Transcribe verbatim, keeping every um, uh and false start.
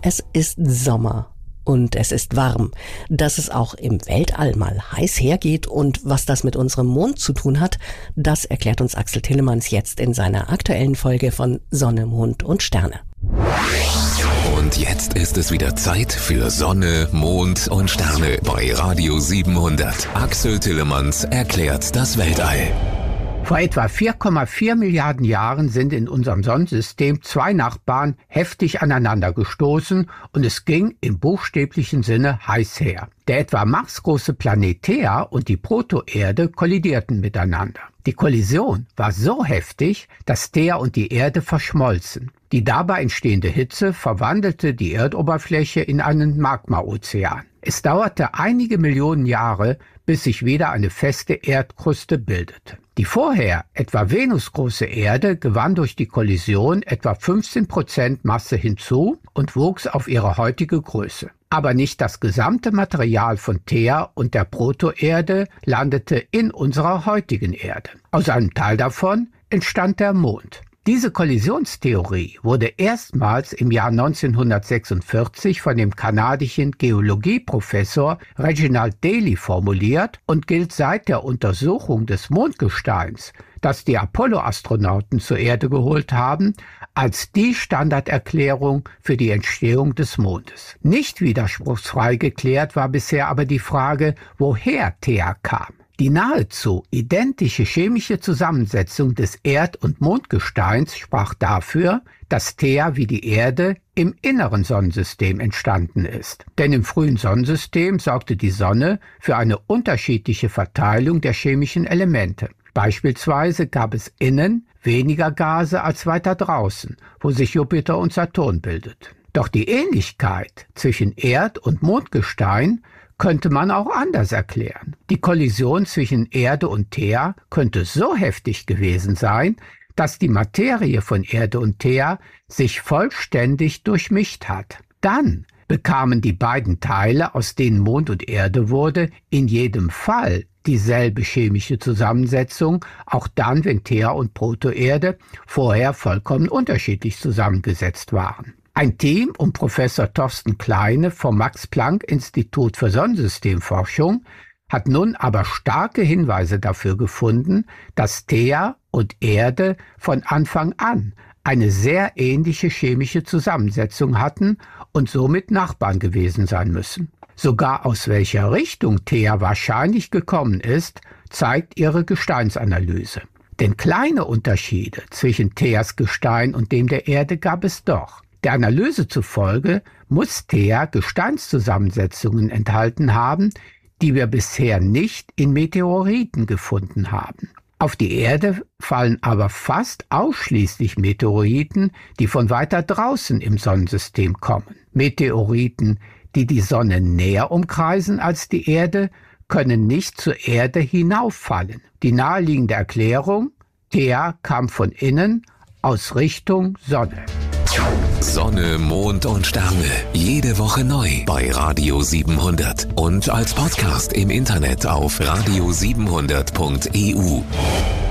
Es ist Sommer und es ist warm. Dass es auch im Weltall mal heiß hergeht und was das mit unserem Mond zu tun hat, das erklärt uns Axel Tillemanns jetzt in seiner aktuellen Folge von Sonne, Mond und Sterne. Und jetzt ist es wieder Zeit für Sonne, Mond und Sterne bei Radio siebenhundert. Axel Tillemanns erklärt das Weltall. Vor etwa vier Komma vier Milliarden Jahren sind in unserem Sonnensystem zwei Nachbarn heftig aneinander gestoßen und es ging im buchstäblichen Sinne heiß her. Der etwa marsgroße Planet Theia und die Protoerde kollidierten miteinander. Die Kollision war so heftig, dass Theia und die Erde verschmolzen. Die dabei entstehende Hitze verwandelte die Erdoberfläche in einen Magmaozean. Es dauerte einige Millionen Jahre, bis sich wieder eine feste Erdkruste bildete. Die vorher etwa venusgroße Erde gewann durch die Kollision etwa fünfzehn Prozent Masse hinzu und wuchs auf ihre heutige Größe. Aber nicht das gesamte Material von Theia und der Protoerde landete in unserer heutigen Erde. Aus einem Teil davon entstand der Mond. Diese Kollisionstheorie wurde erstmals im Jahr neunzehnhundertsechsundvierzig von dem kanadischen Geologieprofessor Reginald Daly formuliert und gilt seit der Untersuchung des Mondgesteins, das die Apollo-Astronauten zur Erde geholt haben, als die Standarderklärung für die Entstehung des Mondes. Nicht widerspruchsfrei geklärt war bisher aber die Frage, woher Theia kam. Die nahezu identische chemische Zusammensetzung des Erd- und Mondgesteins sprach dafür, dass Theia wie die Erde im inneren Sonnensystem entstanden ist. Denn im frühen Sonnensystem sorgte die Sonne für eine unterschiedliche Verteilung der chemischen Elemente. Beispielsweise gab es innen weniger Gase als weiter draußen, wo sich Jupiter und Saturn bildet. Doch die Ähnlichkeit zwischen Erd- und Mondgestein könnte man auch anders erklären. Die Kollision zwischen Erde und Theia könnte so heftig gewesen sein, dass die Materie von Erde und Theia sich vollständig durchmischt hat. Dann bekamen die beiden Teile, aus denen Mond und Erde wurde, in jedem Fall dieselbe chemische Zusammensetzung, auch dann, wenn Theia und Protoerde vorher vollkommen unterschiedlich zusammengesetzt waren. Ein Team um Professor Thorsten Kleine vom Max-Planck-Institut für Sonnensystemforschung hat nun aber starke Hinweise dafür gefunden, dass Theia und Erde von Anfang an eine sehr ähnliche chemische Zusammensetzung hatten und somit Nachbarn gewesen sein müssen. Sogar aus welcher Richtung Theia wahrscheinlich gekommen ist, zeigt ihre Gesteinsanalyse. Denn kleine Unterschiede zwischen Theias Gestein und dem der Erde gab es doch. Der Analyse zufolge muss Theia Gesteinszusammensetzungen enthalten haben, die wir bisher nicht in Meteoriten gefunden haben. Auf die Erde fallen aber fast ausschließlich Meteoriten, die von weiter draußen im Sonnensystem kommen. Meteoriten, die die Sonne näher umkreisen als die Erde, können nicht zur Erde hinauffallen. Die naheliegende Erklärung: Theia kam von innen aus Richtung Sonne. Sonne, Mond und Sterne. Jede Woche neu bei Radio siebenhundert. Und als Podcast im Internet auf radio siebenhundert punkt e u.